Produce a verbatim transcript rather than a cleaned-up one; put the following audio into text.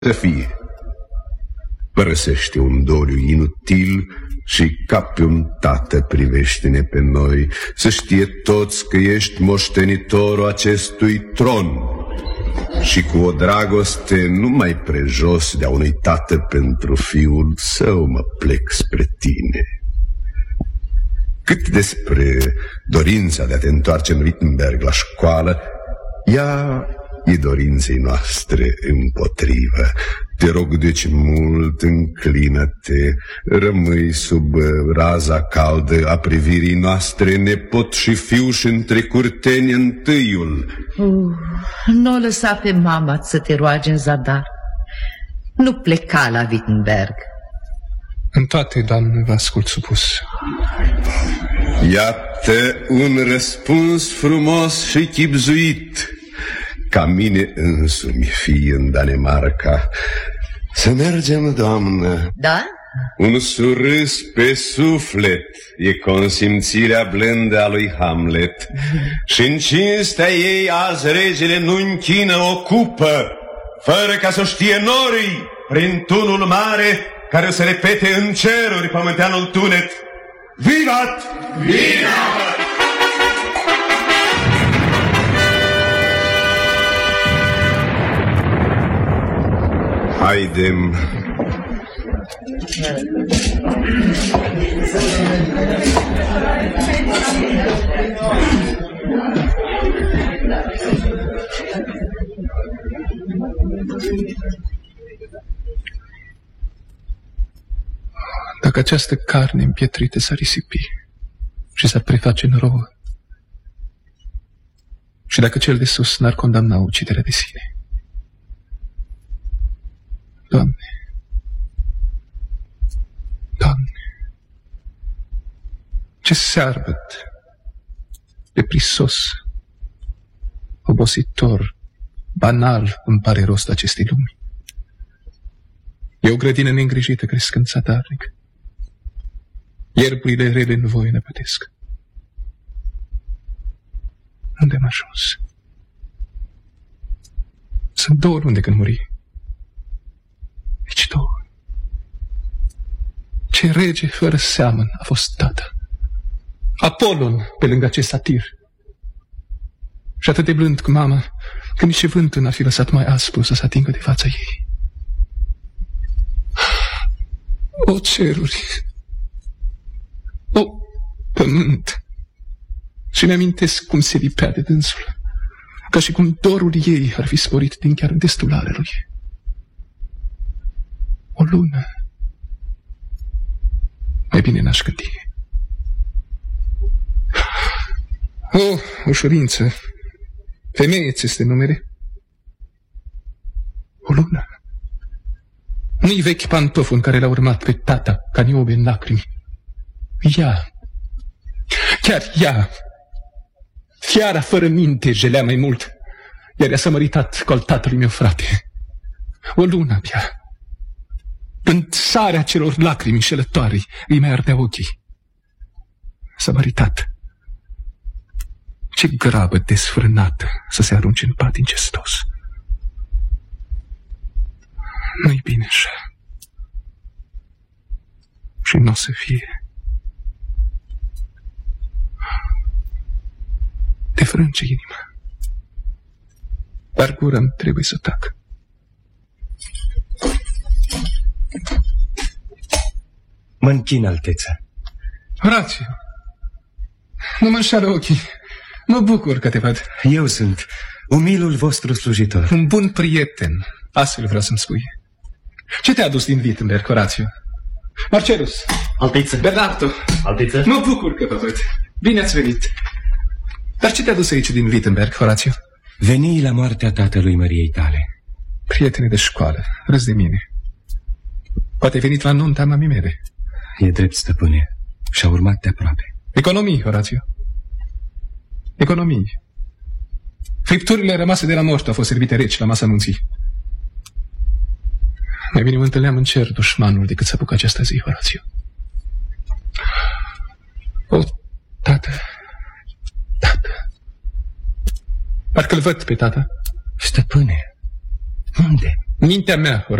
să fie. Părăsește un doliu inutil și ca pe un tată privește-ne pe noi, să știe toți că ești moștenitorul acestui tron. Și cu o dragoste numai prejos de a unui tată pentru fiul său mă plec spre tine. Cât despre dorința de a te întoarce în Wittenberg la școală, ea e dorinței noastre împotrivă. Te rog deci mult, înclină-te, rămâi sub raza caldă a privirii noastre, nepot și fiu și între curteni întâiul. Uh, nu o lăsa pe mama să te roage în zadar. Nu pleca la Wittenberg. În toate, Doamne, vă ascult supus. Iată un răspuns frumos și chibzuit. Ca mine însumi fi în Danemarca. Să mergem, Doamnă. Da? Un surâs pe suflet e consimțirea blândă a lui Hamlet. Și în cinstea ei azi regele nu închină o cupă, fără ca să știe norii, prin tunul mare care o să repete în ceruri pământeanul tunet. Vivat! Vivat! Haidem. Dacă această carne împietrită s-ar risipi și s-ar preface în rouă, și dacă cel de sus n-ar condamna uciderea de sine, Doamne, Doamne, ce searbăt de prisos, obositor, banal îmi pare rost acestei lumi. E o grădină neîngrijită crescând zadarnic. Ierburile rele în voie năpătesc. Unde am ajuns? Sunt două luni de când muri. Nici două. Ce rege fără seamăn a fost tata. Apolon pe lângă acest satir. Și atât de blând cu mama, că nici vântul n-a fi lăsat mai aspru să se atingă de fața ei. O ceruri, o pământ. Și mi-amintesc cum se lipea de dânsul, ca și cum dorul ei ar fi sporit din chiar îndestularea lui. O lună. Mai bine n-aș gândi. O, ușurință. Femeie ți este numele? O lună. Nu-i vechi pantof în care l-a urmat pe tata ca Niobe în lacrimi. Ea, chiar ea, fiara fără minte jelea mai mult, iar ea s-a măritat cu al tatălui meu frate. O lună abia. Când sarea celor lacrimi înșelătoare îi mai ardea ochii. S-a măritat. Ce grabă desfrânată să se arunce în pat incestos. Nu-i bine așa. Și nu o să fie. Te frânge inima. Dar gura-mi trebuie să tac. Mă închin, Alteță. Horațiu, nu mă înșală ochii. Mă bucur că te văd. Eu sunt umilul vostru slujitor. Un bun prieten, astfel vreau să-mi spui. Ce te-a adus din Wittenberg, Horațiu? Marcelus. Alteță. Bernardo. Alteță. Mă bucur că vă văd. Bine ați venit. Dar ce te-a dus aici din Wittenberg, Horațiu? Veni la moartea tatălui Măriei tale. Prietene de școală, râs de mine. Poate ai venit la nunta mamii mele. E drept, stăpâne. Și-a urmat de aproape. Economii, Horațiu. Economii. Fripturile rămase de la moștă au fost servite reci la masa nunții. Mai bine mă întâlneam în cer dușmanul decât să apuc această zi, Horațiu. O, tată, tată. Parcă-l văd pe tata. Stăpâne, unde? Mintea mea